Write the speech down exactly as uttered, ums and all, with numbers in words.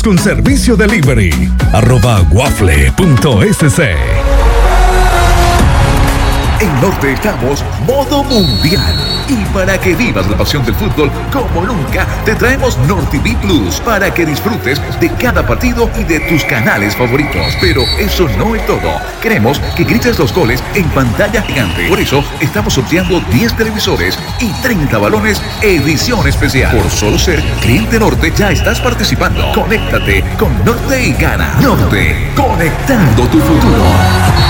Con servicio delivery. Arroba waffle punto es ce. En Norte estamos modo mundial. Y para que vivas la pasión del fútbol como nunca, te traemos NorTV Plus para que disfrutes de cada partido y de tus canales favoritos. Pero eso no es todo. Queremos que grites los goles en pantalla gigante. Por eso estamos sorteando diez televisores y treinta balones edición especial. Por solo ser cliente Norte ya estás participando. Conéctate con Norte y gana. Norte, conectando tu futuro.